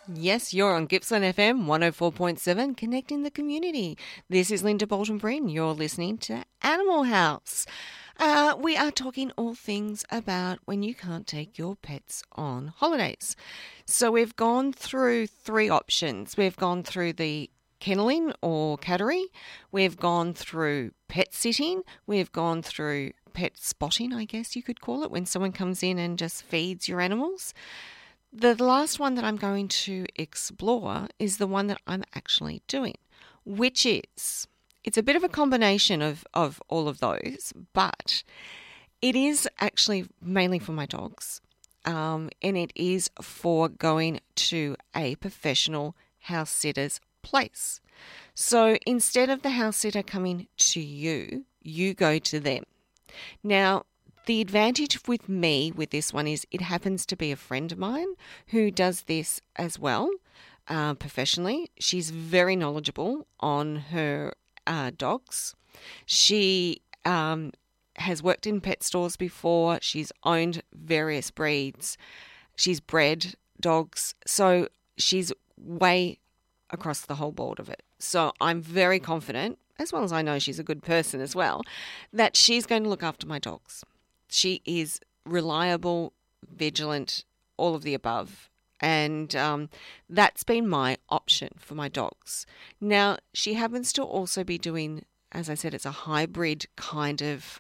Yes, you're on Gippsland FM 104.7, connecting the community. This is Linda Bolton Breen. You're listening to Animal House. We are talking all things about when you can't take your pets on holidays. So we've gone through three options. We've gone through the kenneling or cattery. We've gone through pet sitting. We've gone through pet spotting, I guess you could call it, when someone comes in and just feeds your animals. The last one that I'm going to explore is the one that I'm actually doing, which is, it's a bit of a combination of all of those, but it is actually mainly for my dogs, and it is for going to a professional house sitter's place. So instead of the house sitter coming to you, you go to them. Now, the advantage with me with this one is it happens to be a friend of mine who does this as well professionally. She's very knowledgeable on her dogs. She has worked in pet stores before. She's owned various breeds. She's bred dogs. So she's way across the whole board of it. So I'm very confident, as well as I know she's a good person as well, that she's going to look after my dogs. She is reliable, vigilant, all of the above. And that's been my option for my dogs. Now, she happens to also be doing, as I said, it's a hybrid kind of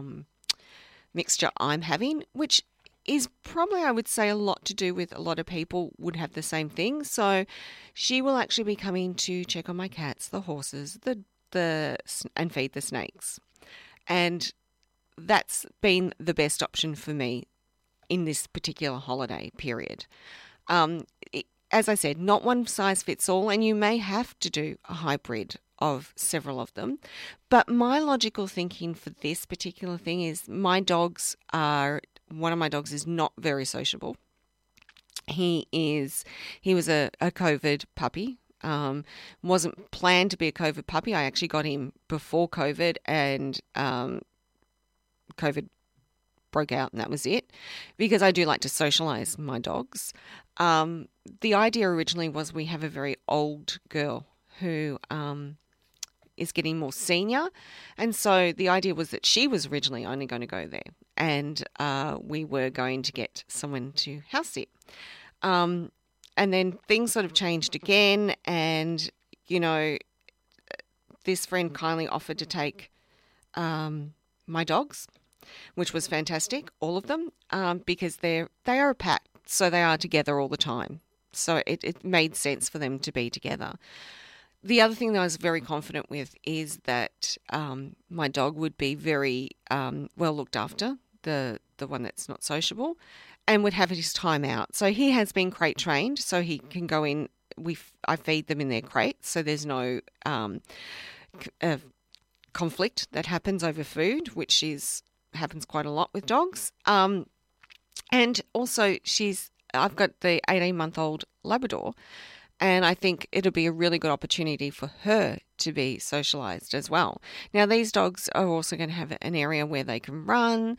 mixture I'm having, which is probably, I would say, a lot to do with a lot of people would have the same thing. So she will actually be coming to check on my cats, the horses, and feed the snakes. And that's been the best option for me in this particular holiday period. As I said, not one size fits all, and you may have to do a hybrid of several of them. But my logical thinking for this particular thing is one of my dogs is not very sociable. He was a COVID puppy. Wasn't planned to be a COVID puppy. I actually got him before COVID, and COVID broke out, and that was it, because I do like to socialise my dogs. The idea originally was we have a very old girl who is getting more senior, and so the idea was that she was originally only going to go there, and we were going to get someone to house sit. And then things sort of changed again, and, this friend kindly offered to take my dogs, which was fantastic, all of them, because they are a pack, so they are together all the time. So it made sense for them to be together. The other thing that I was very confident with is that my dog would be very well looked after, the one that's not sociable, and would have his time out. So he has been crate trained, so he can go in. I feed them in their crate, so there's no conflict that happens over food, which happens quite a lot with dogs. And also I've got the 18-month-old Labrador, and I think it'll be a really good opportunity for her to be socialised as well. Now, these dogs are also going to have an area where they can run.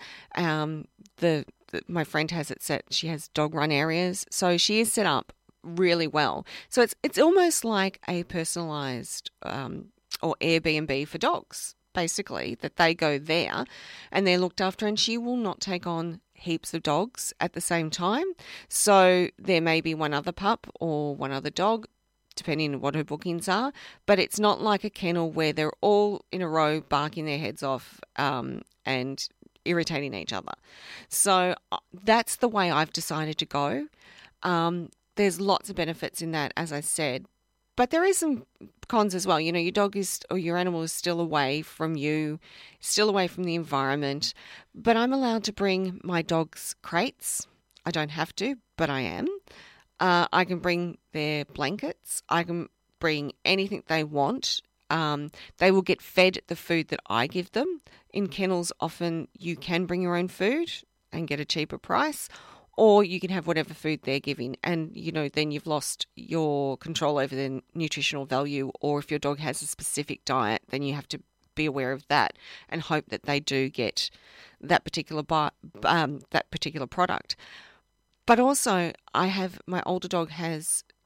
My friend has it set. She has dog run areas, so she is set up really well. So it's almost like a personalised or Airbnb for dogs, basically, that they go there and they're looked after, and she will not take on heaps of dogs at the same time. So there may be one other pup or one other dog, depending on what her bookings are, but it's not like a kennel where they're all in a row barking their heads off and irritating each other. So that's the way I've decided to go. There's lots of benefits in that, as I said, but there is some cons as well. Your dog or your animal is still away from you, still away from the environment. But I'm allowed to bring my dog's crates. I don't have to, but I am. I can bring their blankets. I can bring anything they want. They will get fed the food that I give them. In kennels, often you can bring your own food and get a cheaper price, or you can have whatever food they're giving, and then you've lost your control over the nutritional value. Or if your dog has a specific diet, then you have to be aware of that and hope that they do get that particular product. But also, my older dog has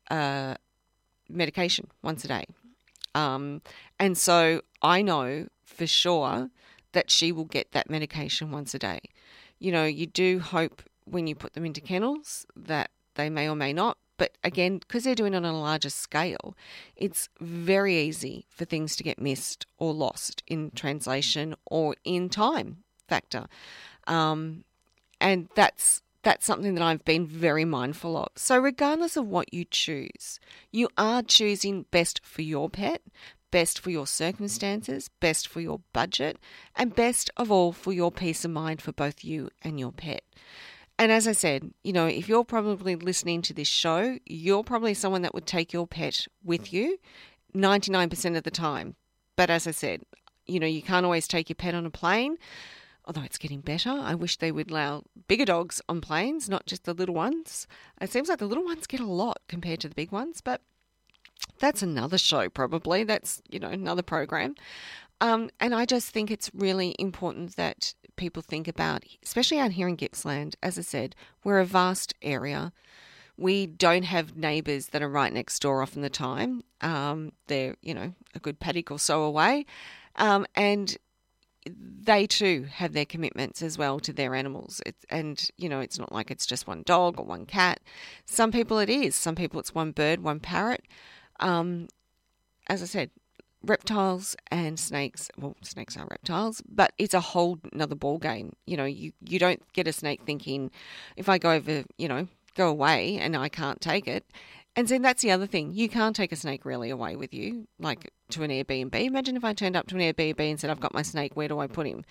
medication once a day. And so I know for sure that she will get that medication once a day. You know, you do hope when you put them into kennels that they may or may not. But again, because they're doing it on a larger scale, it's very easy for things to get missed or lost in translation or in time factor. And that's something that I've been very mindful of. So regardless of what you choose, you are choosing best for your pet, best for your circumstances, best for your budget, and best of all for your peace of mind for both you and your pet. And as I said, you know, if you're probably listening to this show, you're probably someone that would take your pet with you 99% of the time. But as I said, you know, you can't always take your pet on a plane, although it's getting better. I wish they would allow bigger dogs on planes, not just the little ones. It seems like the little ones get a lot compared to the big ones, but that's another show probably. That's, you know, another program. And I just think it's really important that people think about, especially out here in Gippsland, as I said, we're a vast area. We don't have neighbours that are right next door often the time. They're, you know, a good paddock or so away. And they too have their commitments as well to their animals. And, you know, it's not like it's just one dog or one cat. Some people it is. Some people it's one bird, one parrot. As I said, reptiles and snakes, well, snakes are reptiles, but it's a whole another ball game. You know, you don't get a snake thinking, if I go away and I can't take it. And then that's the other thing. You can't take a snake really away with you, like to an Airbnb. Imagine if I turned up to an Airbnb and said, I've got my snake, where do I put him?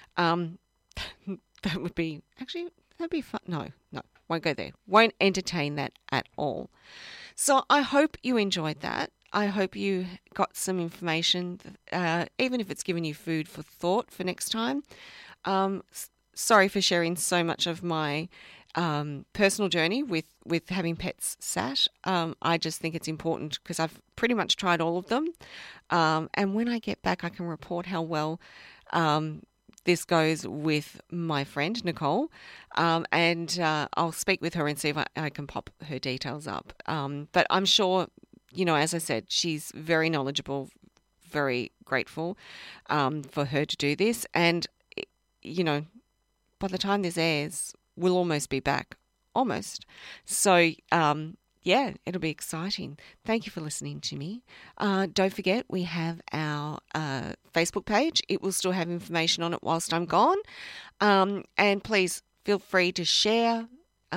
That would be, actually, that'd be fun. No, won't go there. Won't entertain that at all. So I hope you enjoyed that. I hope you got some information, even if it's given you food for thought for next time. Sorry for sharing so much of my personal journey with having pets sat. I just think it's important because I've pretty much tried all of them. And when I get back, I can report how well this goes with my friend, Nicole. And I'll speak with her and see if I can pop her details up. But I'm sure, you know, as I said, she's very knowledgeable, very grateful for her to do this. And, you know, by the time this airs, we'll almost be back. Almost. So, yeah, it'll be exciting. Thank you for listening to me. Don't forget, we have our Facebook page. It will still have information on it whilst I'm gone. And please feel free to share,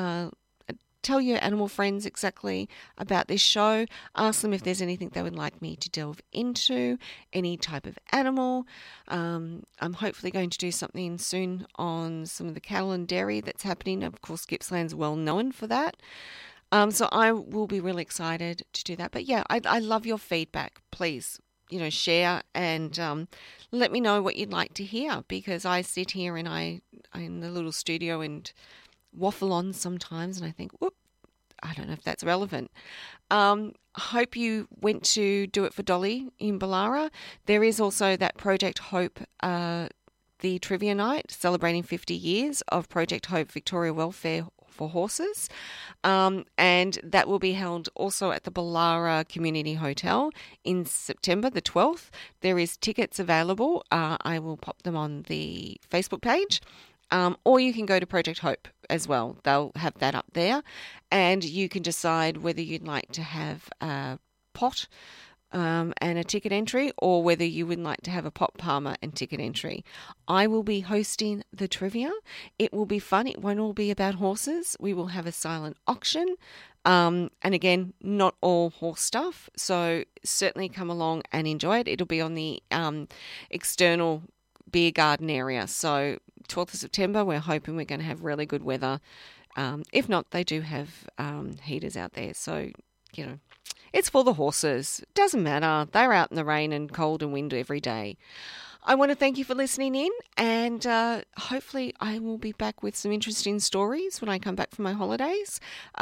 tell your animal friends exactly about this show. Ask them if there's anything they would like me to delve into, any type of animal. I'm hopefully going to do something soon on some of the cattle and dairy that's happening. Of course, Gippsland's well known for that. So I will be really excited to do that. But yeah, I love your feedback. Please, you know, share and let me know what you'd like to hear, because I sit here and I'm in the little studio and waffle on sometimes, and I think, whoop, I don't know if that's relevant. Hope you went to Do It for Dolly in Ballara. There is also that Project Hope, the trivia night, celebrating 50 years of Project Hope Victoria Welfare for Horses. And that will be held also at the Ballara Community Hotel in September the 12th. There is tickets available. I will pop them on the Facebook page. Or you can go to Project Hope as well. They'll have that up there. And you can decide whether you'd like to have a pot and a ticket entry, or whether you would like to have a pot palmer and ticket entry. I will be hosting the trivia. It will be fun. It won't all be about horses. We will have a silent auction. And again, not all horse stuff. So certainly come along and enjoy it. It'll be on the external beer garden area. So 12th of September, we're hoping we're going to have really good weather. If not, they do have heaters out there. So, you know, it's for the horses. Doesn't matter. They're out in the rain and cold and wind every day. I want to thank you for listening in, and hopefully I will be back with some interesting stories when I come back from my holidays.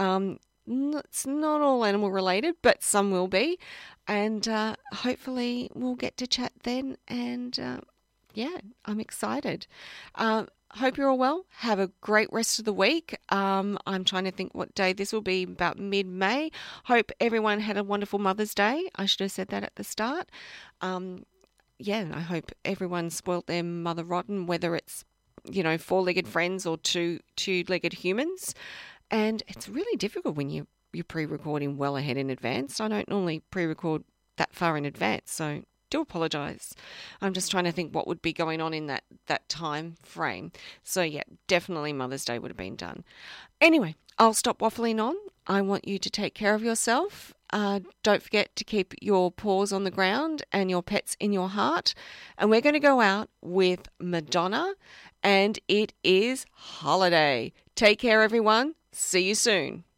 It's not all animal related, but some will be. And hopefully we'll get to chat then, and yeah, I'm excited. hope you're all well. Have a great rest of the week. I'm trying to think what day this will be, about mid-May. Hope everyone had a wonderful Mother's Day. I should have said that at the start. I hope everyone spoilt their mother rotten, whether it's, four-legged friends or two-legged humans. And it's really difficult when you're pre-recording well ahead in advance. I don't normally pre-record that far in advance, so do apologise. I'm just trying to think what would be going on in that time frame. So yeah, definitely Mother's Day would have been done. Anyway, I'll stop waffling on. I want you to take care of yourself. Don't forget to keep your paws on the ground and your pets in your heart. And we're going to go out with Madonna, and it is Holiday. Take care, everyone. See you soon.